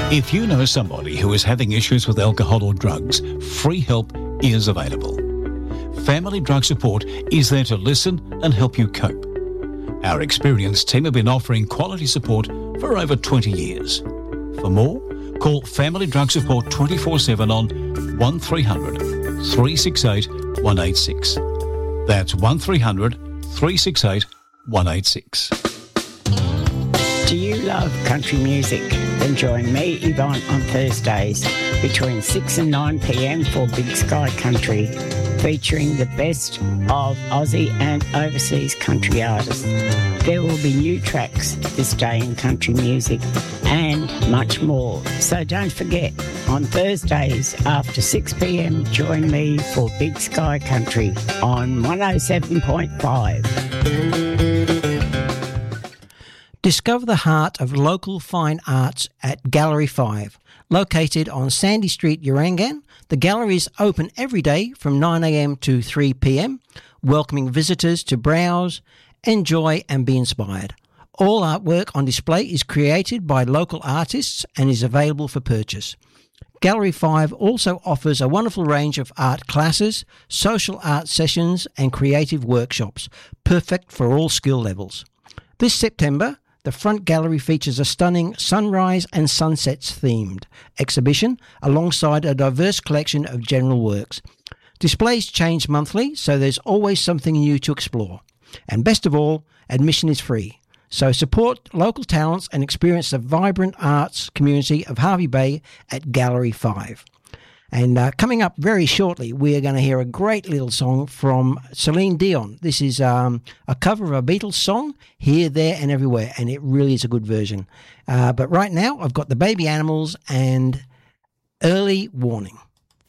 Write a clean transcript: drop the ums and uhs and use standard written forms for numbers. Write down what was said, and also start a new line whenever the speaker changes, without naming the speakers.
If you know somebody who is having issues with alcohol or drugs, free help is available. Family Drug Support is there to listen and help you cope. Our experienced team have been offering quality support for over 20 years. For more, call Family Drug Support 24/7 on 1300 368 186. That's 1300 368 186.
Do you love country music? Then join me, Yvonne, on Thursdays between 6 and 9 p.m. for Big Sky Country, featuring the best of Aussie and overseas country artists. There will be new tracks this day in country music and much more. So don't forget, on Thursdays after 6 p.m, join me for Big Sky Country on 107.5.
Discover the heart of local fine arts at Gallery 5. Located on Sandy Street, Urangan, the gallery is open every day from 9 a.m. to 3 p.m, welcoming visitors to browse, enjoy and be inspired. All artwork on display is created by local artists and is available for purchase. Gallery 5 also offers a wonderful range of art classes, social art sessions and creative workshops, perfect for all skill levels. This September, the front gallery features a stunning sunrise and sunsets themed exhibition alongside a diverse collection of general works. Displays change monthly, so there's always something new to explore. And best of all, admission is free. So support local talents and experience the vibrant arts community of Hervey Bay at Gallery 5. And coming up very shortly, we are going to hear a great little song from Celine Dion. This is a cover of a Beatles song, Here, There and Everywhere, and it really is a good version. But right now, I've got the Baby Animals and Early Warning.